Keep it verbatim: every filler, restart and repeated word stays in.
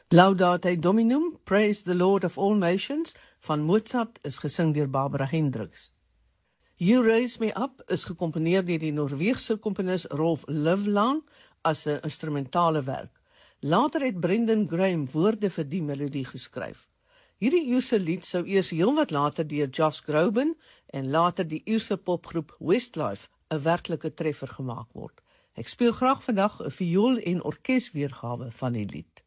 Laudate Dominum, Praise the Lord of All Nations, van Mozart is gesing deur Barbara Hendricks. You Raise Me Up is gecomponeer deur die Noorweegse komponis Rolf Løvland as 'n instrumentale werk. Later het Brendan Graham woorde vir die melodie geskryf. Hierdie Ierse lied sou eers heelwat later deur Josh Groban en later die Ierse popgroep Westlife 'n werklike treffer gemaak word. Ek speel graag vandag 'n viool en orkesweergawe van die lied.